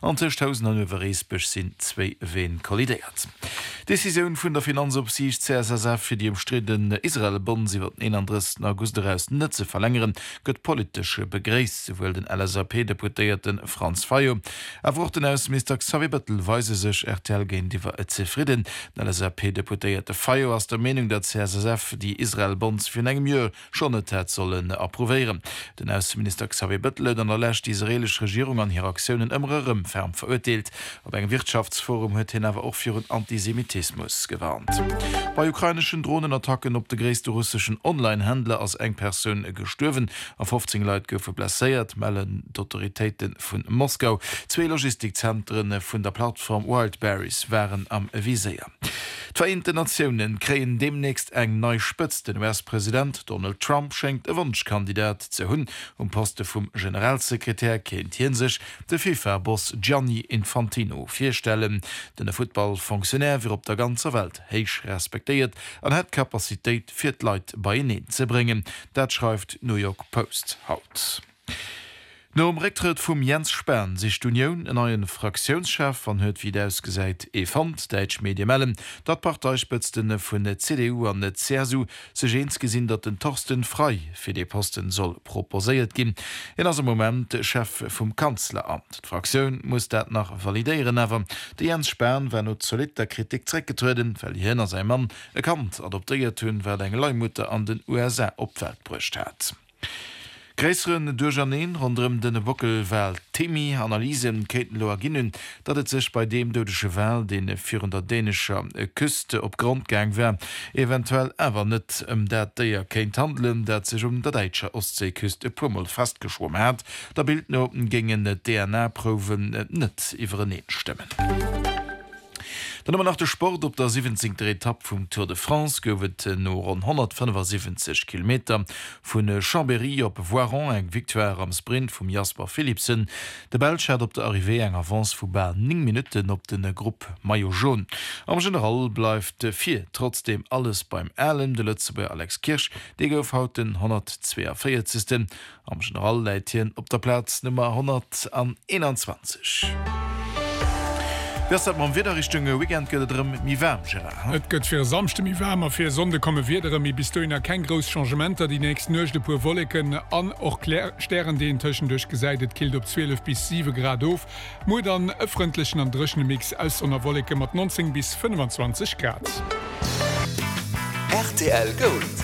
an 2000 an Überreesbech sind 2 Wehen kollidiert. Decision vun der Finanzopsicht CSSF fir die umstritten Israel-Bund sie wird 31. August daraus net ze verlängeren, gëtt politische Begräis sowohl den LSAP-Deputierten Franz Fayo. Wo den Außenminister Xavier Bettel weise sech RTL gehen diewer zufrieden. Den LSAP-Deputierte Fayo aus der Meinung, dat CSSF die Israel-Bonds für engem Jahr schon net sollen approvieren. Den Außenminister Xavier Bettel dann erlächt die israelische Regierung an ihre Aktionen ëmmerem ferm verurteilt. Op eng Wirtschaftsforum huet hin awer auch für un Antisemitismus gewarnt. Bei ukrainischen Drohnenattacken op de gréste russischen Online-Händler als eng Person gestürwen, a 15 Leiit goufe blessiert, melden d'Autoritäten vun Moskau. 2 Logistikzentren vun der Plattform Wildberries waren am Visier. Die Vereinten Nationen kreen demnächst eng neu spëtz. Den US-Präsident Donald Trump schenkt e Wunschkandidat ze hunn Poste vum Generalsekretär kennt hien sech de FIFA-Boss Gianni Infantino firstellen. Den Footballfunktionär wie op der ganze Welt heich respektiert an het Kapazitéit fir d Leiit bei ihnen ze bringen. Dat schreibt New York Post haut. No Rücktritt vum Jens Spahn sich d'Union en neuen Fraktionschef an huet wie ausgesäit fand Deitsch Medien mellen, dat Parteispëtzten vun der CDU an net CSU sech eensgesinn, dat den Torsten Frei fir de Posten soll proposéiert ginn. In as Moment Chef vum Kanzleramt. D'Fraktion muss dat nach validieren awer. De Jens Spahn war no solid der Kritik zreckgetreden, well hinner sei Mann erkannt adoptiert hunn, wer eng Leumutter an den USA opwelt brucht hat. Gräiseren Dujaneen rondem den Wockelwel Temi Analysen keten lo erginnen, dat et sech bei dem dodesche Well den vir der dänischer Küste op Grundgang wär, eventuell ewer net dat déier kéint handeln, dat sech der deitscher Ostseeküste Pummel festgeschwommen hat, da Bildnoten gingen DNA-Proven net iwwer neen stimmen. Dann nach der Sport op der 17. Etappe vum Tour de France gowet no rund 175 km vun Chambéry op Voiron eng Victoire am Sprint vum Jasper Philipsen. De Belsch hat op der Arrivé eng Avance vu bar 9 Minuten op den Gruppe Maillot jaune. Am General bleifft 4 trotzdem alles beim Erlen de Lützeburg Alex Kirsch, de gouf haut den 142. Am General Leitien op der Platz Nummer 121. Das hat man wieder Richtung Weekend mi wärm. Et gëtt fir samste mi wärmer fir Sonde komme wieder mi bis du kein gros Changementer die nächst nøchte pu Wolleken an och Sterren den Tschen durchch gesäidet kilt op 12 bis 7 Grad of. Mo dann öffentlichen an dreschen Mix aus der Wolleke mat 19 bis 25 Grad. RTL Gold.